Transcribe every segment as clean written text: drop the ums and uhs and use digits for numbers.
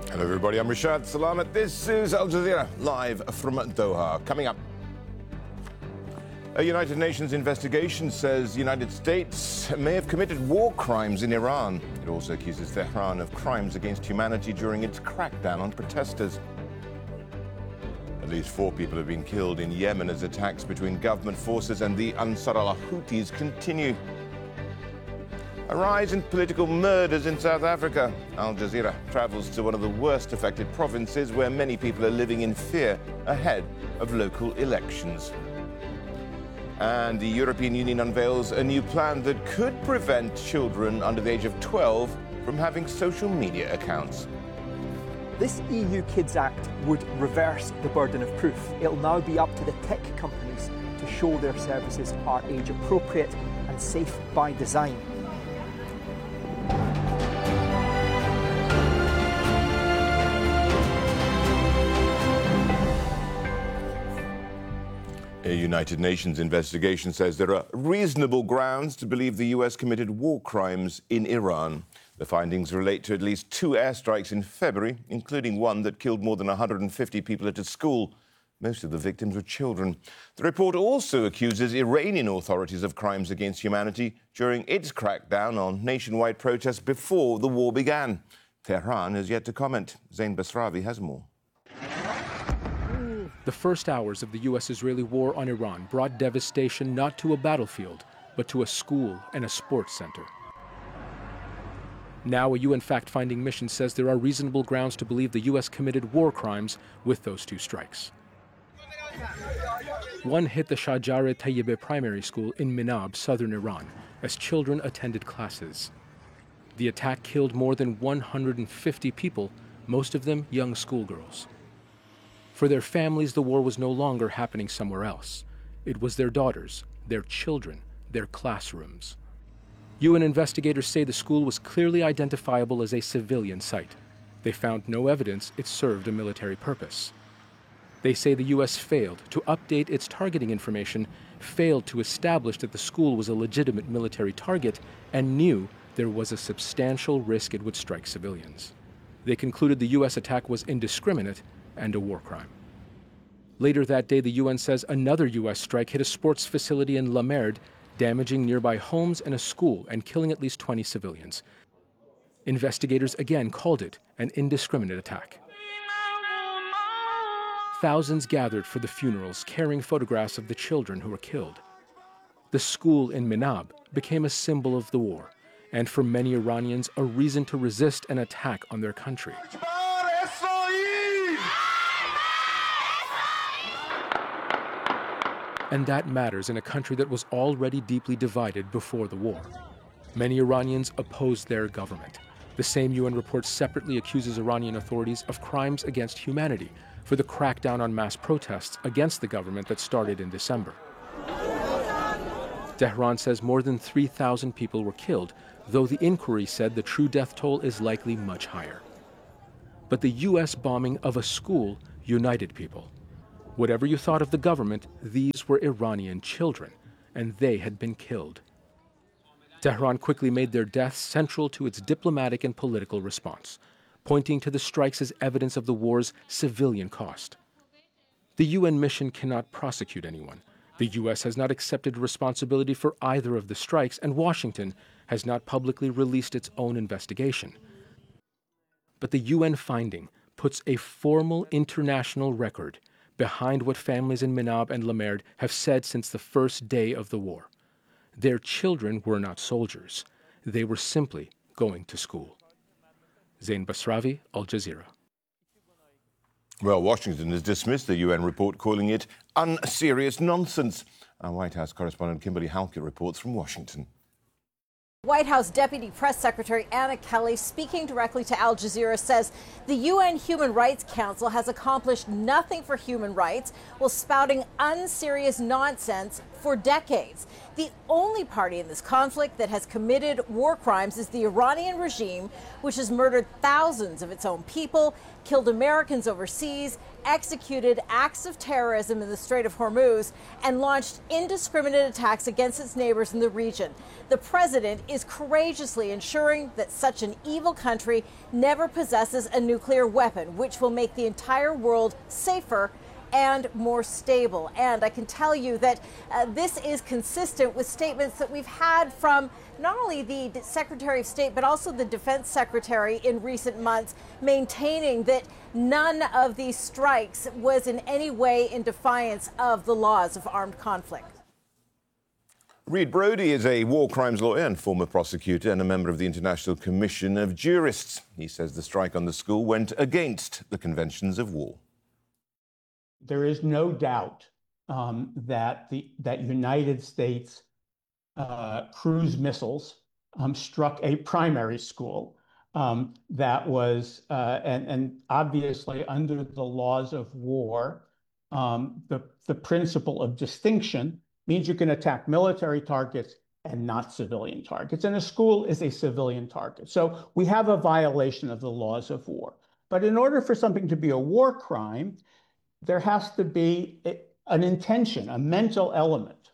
Hello everybody, I'm Rashad Salamat. This is Al Jazeera, live from Doha. Coming up, a United Nations investigation says the United States may have committed war crimes in Iran. It also accuses Tehran of crimes against humanity during its crackdown on protesters. At least 4 people have been killed in Yemen as attacks between government forces and the Ansar Allah Houthis continue. A rise in political murders in South Africa. Al Jazeera travels to one of the worst affected provinces where many people are living in fear ahead of local elections. And the European Union unveils a new plan that could prevent children under the age of 12 from having social media accounts. This EU Kids Act would reverse the burden of proof. It'll now be up to the tech companies to show their services are age appropriate and safe by design. A United Nations investigation says there are reasonable grounds to believe the US committed war crimes in Iran. The findings relate to at least 2 airstrikes in February, including one that killed more than 150 people at a school. Most of the victims were children. The report also accuses Iranian authorities of crimes against humanity during its crackdown on nationwide protests before the war began. Tehran has yet to comment. Zain Basravi has more. The first hours of the U.S.-Israeli war on Iran brought devastation not to a battlefield, but to a school and a sports center. Now a UN fact-finding mission says there are reasonable grounds to believe the U.S. committed war crimes with those 2 strikes. One hit the Shajar Tayyibeh primary school in Minab, southern Iran, as children attended classes. The attack killed more than 150 people, most of them young schoolgirls. For their families, the war was no longer happening somewhere else. It was their daughters, their children, their classrooms. UN investigators say the school was clearly identifiable as a civilian site. They found no evidence it served a military purpose. They say the U.S. failed to update its targeting information, failed to establish that the school was a legitimate military target, and knew there was a substantial risk it would strike civilians. They concluded the U.S. attack was indiscriminate and a war crime. Later that day, the UN says another U.S. strike hit a sports facility in La Merde, damaging nearby homes and a school and killing at least 20 civilians. Investigators again called it an indiscriminate attack. Thousands gathered for the funerals, carrying photographs of the children who were killed. The school in Minab became a symbol of the war, and for many Iranians, a reason to resist an attack on their country. And that matters in a country that was already deeply divided before the war. Many Iranians opposed their government. The same UN report separately accuses Iranian authorities of crimes against humanity for the crackdown on mass protests against the government that started in December. Tehran says more than 3,000 people were killed, though the inquiry said the true death toll is likely much higher. But the U.S. bombing of a school united people. Whatever you thought of the government, these were Iranian children, and they had been killed. Tehran quickly made their deaths central to its diplomatic and political response, pointing to the strikes as evidence of the war's civilian cost. The UN mission cannot prosecute anyone. The U.S. has not accepted responsibility for either of the strikes, and Washington has not publicly released its own investigation. But the UN finding puts a formal international record behind what families in Minab and La Merde have said since the first day of the war. Their children were not soldiers. They were simply going to school. Zain Basravi, Al Jazeera. Well, Washington has dismissed the UN report, calling it unserious nonsense. Our White House correspondent Kimberly Halkett reports from Washington. White House Deputy Press Secretary Anna Kelly, speaking directly to Al Jazeera, says the UN Human Rights Council has accomplished nothing for human rights while spouting unserious nonsense for decades. The only party in this conflict that has committed war crimes is the Iranian regime, which has murdered thousands of its own people, killed Americans overseas, executed acts of terrorism in the Strait of Hormuz, and launched indiscriminate attacks against its neighbors in the region. The president is courageously ensuring that such an evil country never possesses a nuclear weapon, which will make the entire world safer and more stable. And I can tell you that this is consistent with statements that we've had from not only the Secretary of State, but also the Defense Secretary in recent months, maintaining that none of these strikes was in any way in defiance of the laws of armed conflict. Reed Brody is a war crimes lawyer and former prosecutor and a member of the International Commission of Jurists. He says the strike on the school went against the conventions of war. There is no doubt that United States cruise missiles struck a primary school that was, and obviously under the laws of war, the principle of distinction means you can attack military targets and not civilian targets. And a school is a civilian target. So we have a violation of the laws of war. But in order for something to be a war crime, there has to be an intention, a mental element.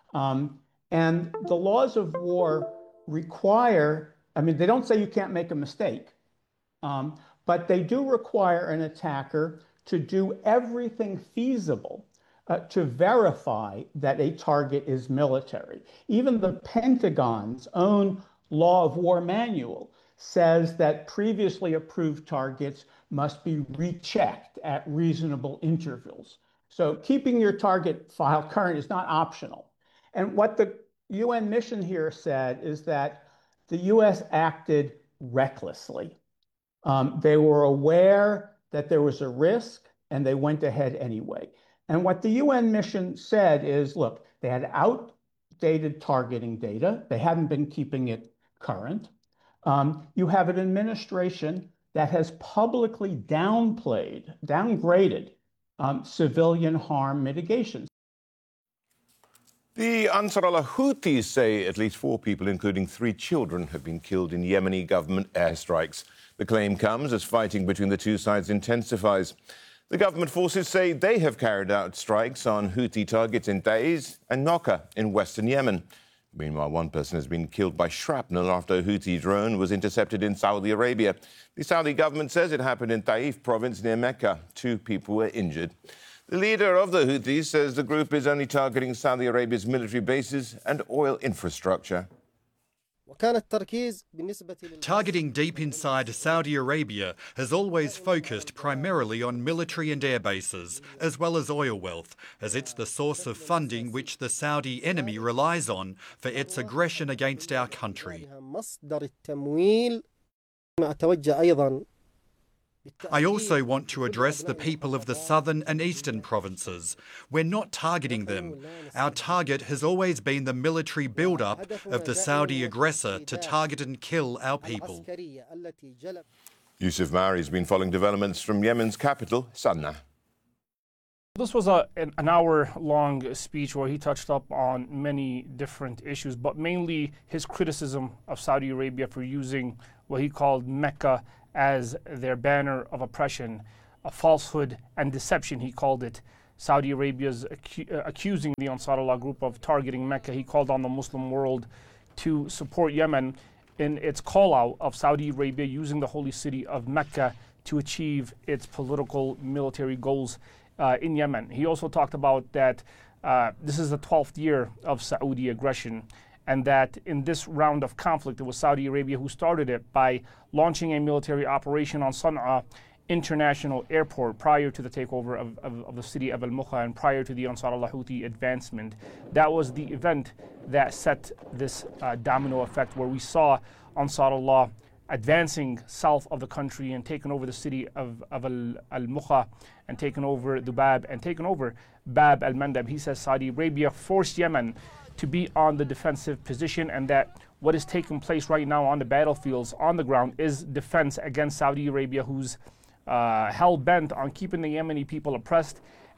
And the laws of war require, I mean, they don't say you can't make a mistake, but they do require an attacker to do everything feasible to verify that a target is military. Even the Pentagon's own law of war manual says that previously approved targets must be rechecked at reasonable intervals. So keeping your target file current is not optional. And what the UN mission here said is that the US acted recklessly. They were aware that there was a risk and they went ahead anyway. And what the UN mission said is, look, they had outdated targeting data. They hadn't been keeping it current. You have an administration that has publicly downgraded civilian harm mitigation. The Ansar Allah Houthis say at least 4 people, including 3 children, have been killed in Yemeni government airstrikes. The claim comes as fighting between the two sides intensifies. The government forces say they have carried out strikes on Houthi targets in Taiz and Noka in western Yemen. Meanwhile, 1 person has been killed by shrapnel after a Houthi drone was intercepted in Saudi Arabia. The Saudi government says it happened in Taif province near Mecca. 2 people were injured. The leader of the Houthis says the group is only targeting Saudi Arabia's military bases and oil infrastructure. Targeting deep inside Saudi Arabia has always focused primarily on military and air bases, as well as oil wealth, as it's the source of funding which the Saudi enemy relies on for its aggression against our country. I also want to address the people of the southern and eastern provinces. We're not targeting them. Our target has always been the military build-up of the Saudi aggressor to target and kill our people. Yusuf Mahri's been following developments from Yemen's capital, Sana'a. This was an hour-long speech where he touched up on many different issues, but mainly his criticism of Saudi Arabia for using what he called Mecca as their banner of oppression, a falsehood and deception, he called it. Saudi Arabia's accusing the Ansarullah group of targeting Mecca. He called on the Muslim world to support Yemen in its call-out of Saudi Arabia using the holy city of Mecca to achieve its political military goals in Yemen. He also talked about that this is the 12th year of Saudi aggression, and that in this round of conflict, it was Saudi Arabia who started it by launching a military operation on Sana'a International Airport prior to the takeover of the city of Al-Mukha and prior to the Ansarullah Houthi advancement. That was the event that set this domino effect where we saw Ansarullah advancing south of the country and taking over the city of Al-Mukha and taking over Dubab and taking over Bab al-Mandab. He says Saudi Arabia forced Yemen to be on the defensive position, and that what is taking place right now on the battlefields on the ground is defense against Saudi Arabia, who's hell-bent on keeping the Yemeni people oppressed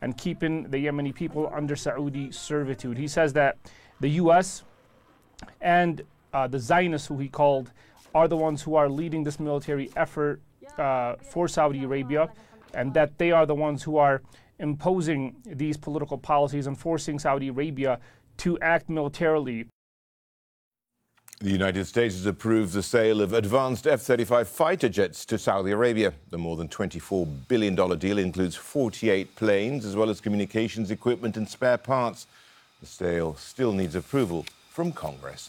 and keeping the Yemeni people under Saudi servitude. He says that the U.S. and the Zionists, who he called, are the ones who are leading this military effort for Saudi Arabia, and that they are the ones who are imposing these political policies and forcing Saudi Arabia to act militarily. The United States has approved the sale of advanced F-35 fighter jets to Saudi Arabia. The more than $24 billion deal includes 48 planes, as well as communications equipment and spare parts. The sale still needs approval from Congress.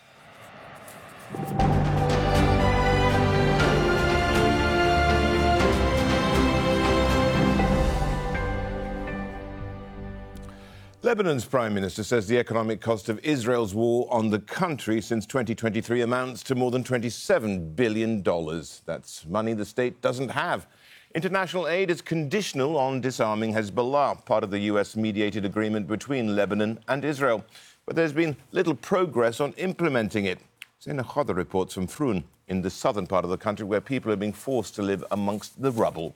Lebanon's Prime Minister says the economic cost of Israel's war on the country since 2023 amounts to more than $27 billion. That's money the state doesn't have. International aid is conditional on disarming Hezbollah, part of the US-mediated agreement between Lebanon and Israel. But there's been little progress on implementing it. Zaina Khodr reports from Froun, in the southern part of the country, where people are being forced to live amongst the rubble.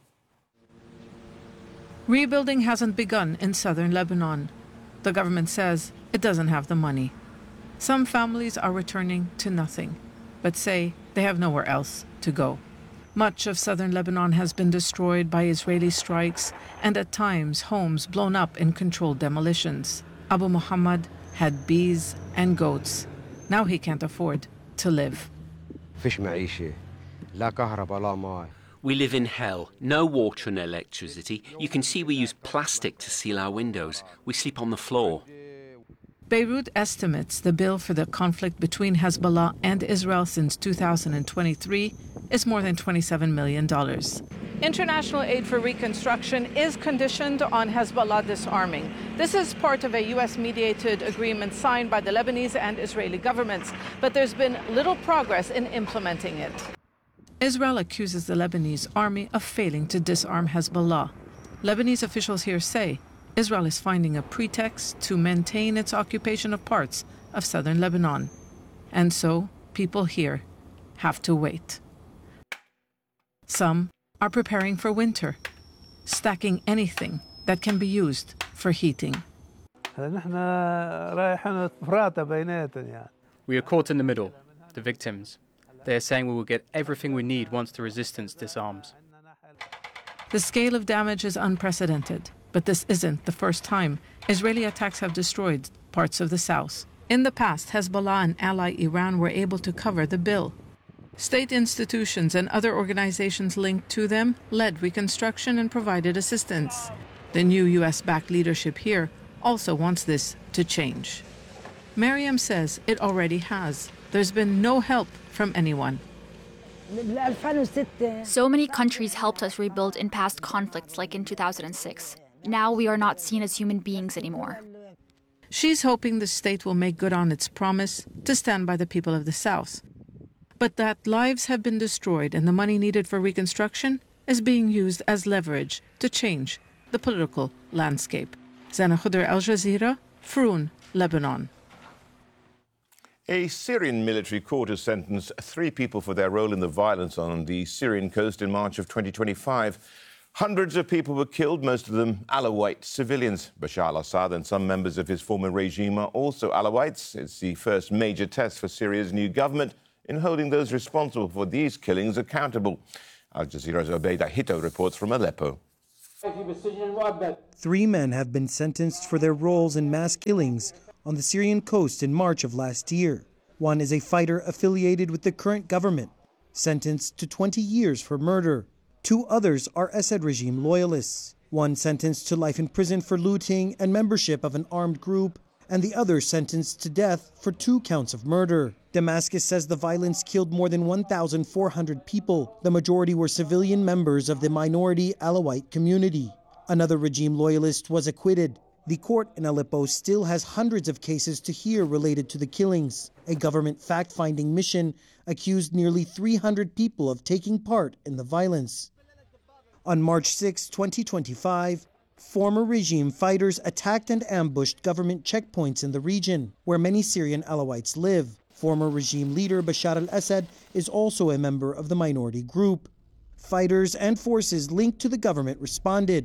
Rebuilding hasn't begun in southern Lebanon. The government says it doesn't have the money. Some families are returning to nothing, but say they have nowhere else to go. Much of southern Lebanon has been destroyed by Israeli strikes and at times homes blown up in controlled demolitions. Abu Muhammad had bees and goats. Now he can't afford to live. We live in hell. No water and electricity. You can see we use plastic to seal our windows. We sleep on the floor. Beirut estimates the bill for the conflict between Hezbollah and Israel since 2023 is more than $27 million. International aid for reconstruction is conditioned on Hezbollah disarming. This is part of a U.S.-mediated agreement signed by the Lebanese and Israeli governments, but there's been little progress in implementing it. Israel accuses the Lebanese army of failing to disarm Hezbollah. Lebanese officials here say Israel is finding a pretext to maintain its occupation of parts of southern Lebanon. And so people here have to wait. Some are preparing for winter, stacking anything that can be used for heating. We are caught in the middle, the victims. They are saying we will get everything we need once the resistance disarms. The scale of damage is unprecedented, but this isn't the first time Israeli attacks have destroyed parts of the south. In the past, Hezbollah and ally Iran were able to cover the bill. State institutions and other organizations linked to them led reconstruction and provided assistance. The new U.S.-backed leadership here also wants this to change. Mariam says it already has. There's been no help from anyone. So many countries helped us rebuild in past conflicts, like in 2006. Now we are not seen as human beings anymore. She's hoping the state will make good on its promise to stand by the people of the South. But that lives have been destroyed and the money needed for reconstruction is being used as leverage to change the political landscape. Zaina Khodr, Al Jazeera, Froun, Lebanon. A Syrian military court has sentenced 3 people for their role in the violence on the Syrian coast in March of 2025. Hundreds of people were killed, most of them Alawite civilians. Bashar al-Assad and some members of his former regime are also Alawites. It's the first major test for Syria's new government in holding those responsible for these killings accountable. Al Jazeera's Obeida Hito reports from Aleppo. 3 men have been sentenced for their roles in mass killings on the Syrian coast in March of last year. One is a fighter affiliated with the current government, sentenced to 20 years for murder. 2 others are Assad regime loyalists. One sentenced to life in prison for looting and membership of an armed group, and the other sentenced to death for 2 counts of murder. Damascus says the violence killed more than 1,400 people. The majority were civilian members of the minority Alawite community. Another regime loyalist was acquitted. The court in Aleppo still has hundreds of cases to hear related to the killings. A government fact-finding mission accused nearly 300 people of taking part in the violence. On March 6, 2025, former regime fighters attacked and ambushed government checkpoints in the region, where many Syrian Alawites live. Former regime leader Bashar al-Assad is also a member of the minority group. Fighters and forces linked to the government responded.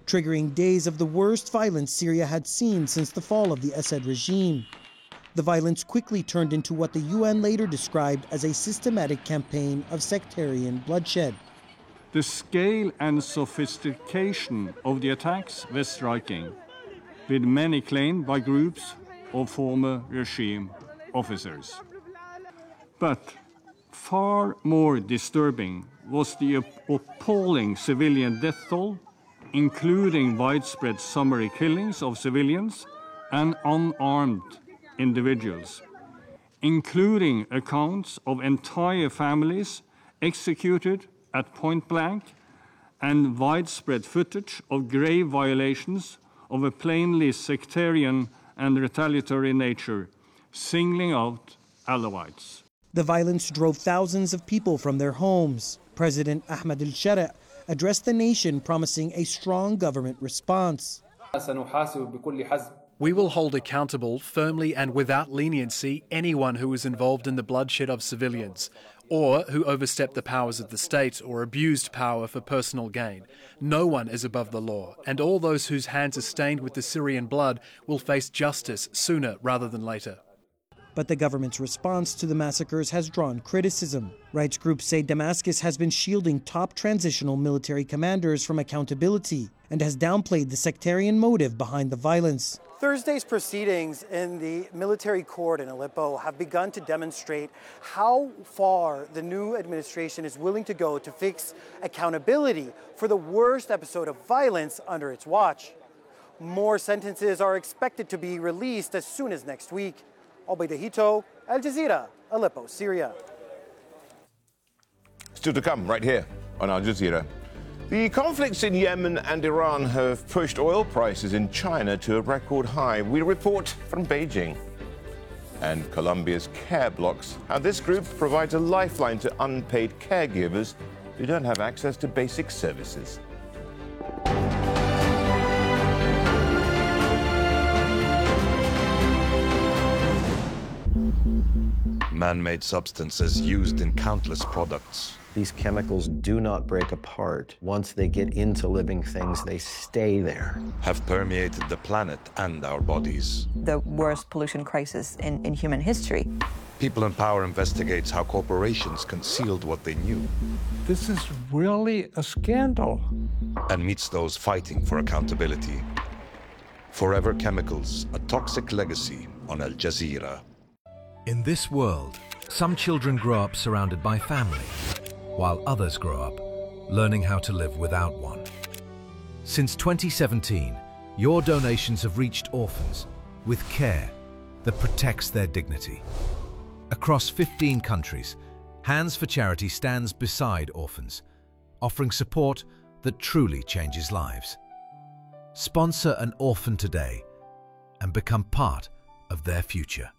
triggering days of the worst violence Syria had seen since the fall of the Assad regime. The violence quickly turned into what the UN later described as a systematic campaign of sectarian bloodshed. The scale and sophistication of the attacks were striking, with many claimed by groups of former regime officers. But far more disturbing was the appalling civilian death toll, including widespread summary killings of civilians and unarmed individuals, including accounts of entire families executed at point blank and widespread footage of grave violations of a plainly sectarian and retaliatory nature, singling out Alawites. The violence drove thousands of people from their homes. President Ahmed al-Shara addressed the nation promising a strong government response. We will hold accountable firmly and without leniency anyone who is involved in the bloodshed of civilians, or who overstepped the powers of the state or abused power for personal gain. No one is above the law, and all those whose hands are stained with the Syrian blood will face justice sooner rather than later. But the government's response to the massacres has drawn criticism. Rights groups say Damascus has been shielding top transitional military commanders from accountability and has downplayed the sectarian motive behind the violence. Thursday's proceedings in the military court in Aleppo have begun to demonstrate how far the new administration is willing to go to fix accountability for the worst episode of violence under its watch. More sentences are expected to be released as soon as next week. Obaida Hito, Al Jazeera, Aleppo, Syria. Still to come right here on Al Jazeera. The conflicts in Yemen and Iran have pushed oil prices in China to a record high. We report from Beijing. And Colombia's care blocks, how this group provides a lifeline to unpaid caregivers who don't have access to basic services. Man-made substances used in countless products. These chemicals do not break apart. Once they get into living things, they stay there. Have permeated the planet and our bodies. The worst pollution crisis in human history. People in Power investigates how corporations concealed what they knew. This is really a scandal. And meets those fighting for accountability. Forever Chemicals, a toxic legacy on Al Jazeera. In this world, some children grow up surrounded by family, while others grow up learning how to live without one. Since 2017, your donations have reached orphans with care that protects their dignity. Across 15 countries, Hands for Charity stands beside orphans, offering support that truly changes lives. Sponsor an orphan today and become part of their future.